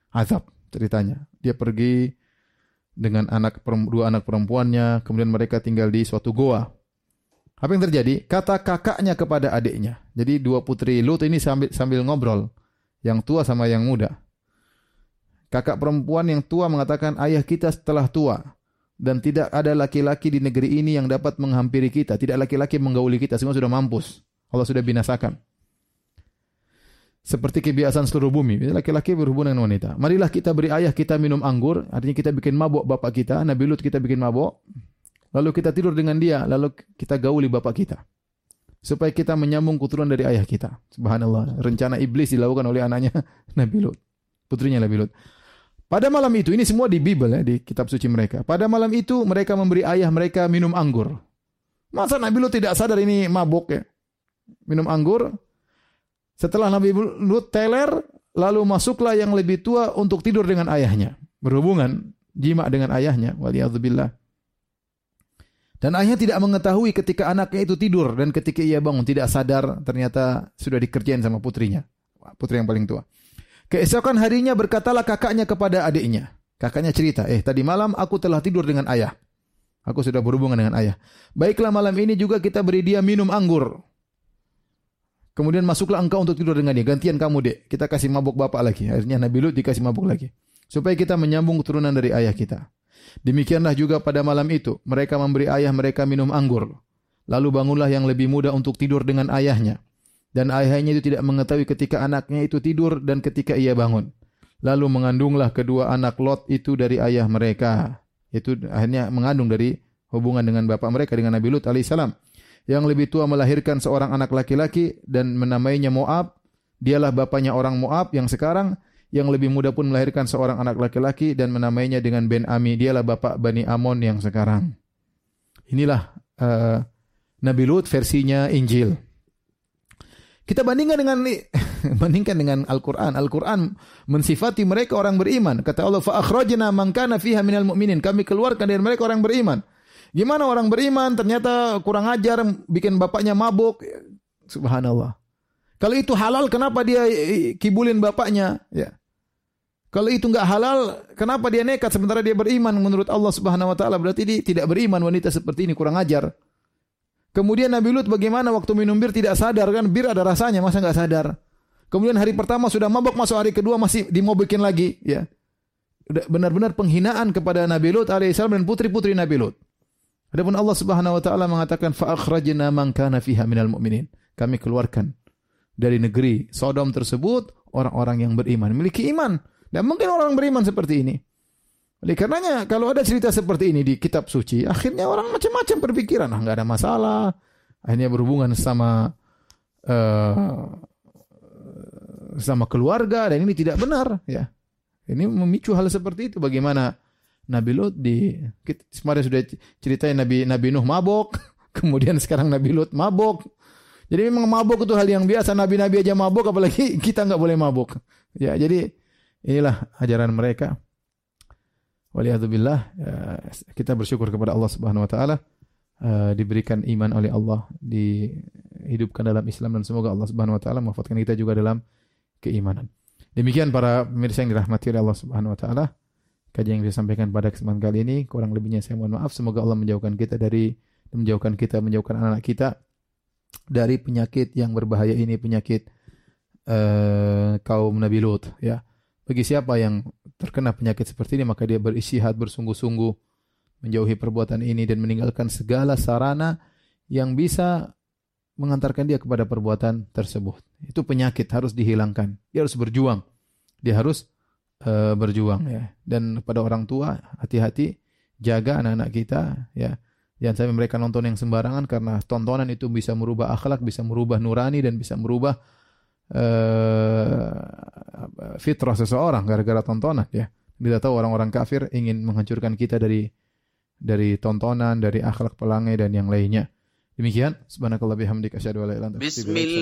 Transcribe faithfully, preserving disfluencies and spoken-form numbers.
azab ceritanya. Dia pergi dengan anak dua anak perempuannya, kemudian mereka tinggal di suatu goa. Apa yang terjadi? Kata kakaknya kepada adiknya. Jadi dua putri Lut ini sambil, sambil ngobrol, yang tua sama yang muda. Kakak perempuan yang tua mengatakan, ayah kita telah tua dan tidak ada laki-laki di negeri ini yang dapat menghampiri kita. Tidak laki-laki menggauli kita, semua sudah mampus. Allah sudah binasakan. Seperti kebiasaan seluruh bumi, laki-laki berhubungan dengan wanita. Marilah kita beri ayah kita minum anggur, artinya kita bikin mabuk bapak kita, Nabi Lut kita bikin mabuk, lalu kita tidur dengan dia, lalu kita gauli bapak kita. Supaya kita menyambung keturunan dari ayah kita. Subhanallah, rencana iblis dilakukan oleh anaknya Nabi Lut, putrinya Nabi Lut. Pada malam itu, ini semua di Bible ya, di kitab suci mereka. Pada malam itu mereka memberi ayah mereka minum anggur. Masa Nabi Lut tidak sadar ini mabuk ya? Minum anggur. Setelah Nabi Lut teler, lalu masuklah yang lebih tua untuk tidur dengan ayahnya. Berhubungan, jima dengan ayahnya. Waliyadzubillah. Dan ayahnya tidak mengetahui ketika anaknya itu tidur. Dan ketika ia bangun, tidak sadar ternyata sudah dikerjain sama putrinya. Putri yang paling tua. Keesokan harinya berkatalah kakaknya kepada adiknya. Kakaknya cerita, eh tadi malam aku telah tidur dengan ayah. Aku sudah berhubungan dengan ayah. Baiklah malam ini juga kita beri dia minum anggur. Kemudian masuklah engkau untuk tidur dengan dia. Gantian kamu dek. Kita kasih mabuk bapak lagi. Akhirnya Nabi Lut dikasih mabuk lagi. Supaya kita menyambung keturunan dari ayah kita. Demikianlah juga pada malam itu. Mereka memberi ayah mereka minum anggur. Lalu bangunlah yang lebih muda untuk tidur dengan ayahnya. Dan ayahnya itu tidak mengetahui ketika anaknya itu tidur dan ketika ia bangun. Lalu mengandunglah kedua anak Lot itu dari ayah mereka. Itu akhirnya mengandung dari hubungan dengan bapak mereka, dengan Nabi Lut alaihissalam. Yang lebih tua melahirkan seorang anak laki-laki dan menamainya Moab. Dialah bapaknya orang Moab yang sekarang. Yang lebih muda pun melahirkan seorang anak laki-laki dan menamainya dengan Ben-Ami. Dialah bapak Bani Amon yang sekarang. Inilah uh, Nabi Lut versinya Injil. Kita bandingkan dengan bandingkan dengan Al-Quran. Al-Quran mensifati mereka orang beriman. Kata Allah, فَأَخْرَجْنَا مَنْ كَانَ فِيهَا مِنَ الْمُؤْمِنِينَ. Kami keluarkan dari mereka orang beriman. Gimana orang beriman ternyata kurang ajar, bikin bapaknya mabuk. Subhanallah. Kalau itu halal, kenapa dia kibulin bapaknya? Ya. Kalau itu enggak halal, kenapa dia nekat sementara dia beriman menurut Allah Subhanahu wa taala? Berarti dia tidak beriman, wanita seperti ini kurang ajar. Kemudian Nabi Lut bagaimana waktu minum bir tidak sadar, kan bir ada rasanya, masa enggak sadar? Kemudian hari pertama sudah mabuk, masuk hari kedua masih dimobikin lagi, ya. Benar-benar penghinaan kepada Nabi Lut alaihissalam dan putri-putri Nabi Lut. Adapun Allah Subhanahu wa taala mengatakan fa akhrajna man kana fiha minal mu'minin. Kami keluarkan dari negeri Sodom tersebut orang-orang yang beriman, memiliki iman. Dan mungkin orang beriman seperti ini. Oleh karenanya kalau ada cerita seperti ini di kitab suci, akhirnya orang macam-macam berpikiran, ah enggak ada masalah. Akhirnya berhubungan sama uh, sama keluarga dan ini tidak benar, ya. Ini memicu hal seperti itu. Bagaimana Nabi Lut di kemarin sudah ceritain Nabi Nabi Nuh mabok, kemudian sekarang Nabi Lut mabok. Jadi memang mabok itu hal yang biasa, nabi-nabi aja mabok, apalagi kita enggak boleh mabok. Ya, jadi inilah ajaran mereka. Waliyadzubillah, ya, kita bersyukur kepada Allah Subhanahu wa taala uh, diberikan iman oleh Allah, dihidupkan dalam Islam, dan semoga Allah Subhanahu wa taala mewafatkan kita juga dalam keimanan. Demikian para pemirsa yang dirahmati oleh Allah Subhanahu wa taala, kajian yang saya sampaikan pada kesempatan kali ini. Kurang lebihnya saya mohon maaf. Semoga Allah menjauhkan kita dari menjauhkan kita, menjauhkan anak-anak kita dari penyakit yang berbahaya ini, penyakit uh, kaum Nabi Lut, ya. Bagi siapa yang terkena penyakit seperti ini, maka dia beristihad bersungguh-sungguh menjauhi perbuatan ini dan meninggalkan segala sarana yang bisa mengantarkan dia kepada perbuatan tersebut. Itu penyakit, harus dihilangkan. Dia harus berjuang. Dia harus uh, berjuang, ya. Dan pada orang tua, hati-hati, jaga anak-anak kita, ya. Jangan sampai mereka nonton yang sembarangan, karena tontonan itu bisa merubah akhlak, bisa merubah nurani, dan bisa merubah uh, fitrah seseorang gara-gara tontonan, ya. Kita tahu orang-orang kafir ingin menghancurkan kita dari dari tontonan, dari akhlak pelangi dan yang lainnya. Demikian, subhanakallah bihamdika asyhadu an la ilaha illa anta astaghfiruka wa atubu ilaik.